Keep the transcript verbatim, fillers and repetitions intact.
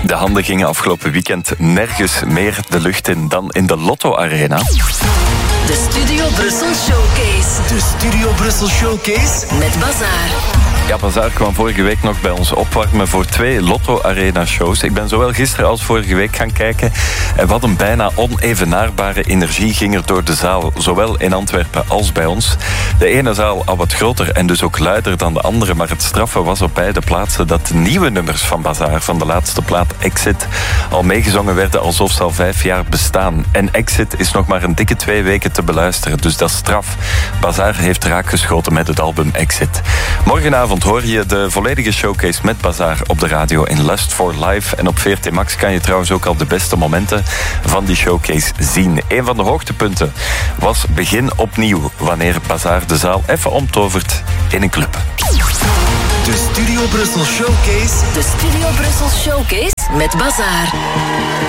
De handen gingen afgelopen weekend nergens meer de lucht in dan in de Lotto Arena. De Studio Brussel Showcase. De Studio Brussel Showcase met Bazaar. Ja, Bazaar kwam vorige week nog bij ons opwarmen voor twee Lotto Arena shows. Ik ben zowel gisteren als vorige week gaan kijken. En wat een bijna onevenaarbare energie ging er door de zaal. Zowel in Antwerpen als bij ons. De ene zaal al wat groter en dus ook luider dan de andere. Maar het straffe was op beide plaatsen dat de nieuwe nummers van Bazaar, van de laatste plaat Exit, al meegezongen werden alsof ze al vijf jaar bestaan. En Exit is nog maar een dikke twee weken te beluisteren. Dus dat is straf. Bazaar heeft raakgeschoten met het album Exit. Morgenavond hoor je de volledige showcase met Bazaar op de radio in Lust for Life. En op V R T Max kan je trouwens ook al de beste momenten van die showcase zien. Een van de hoogtepunten was begin opnieuw, wanneer Bazaar de zaal even omtovert in een club. De Studio Brussel Showcase. De Studio Brussel Showcase met Bazaar.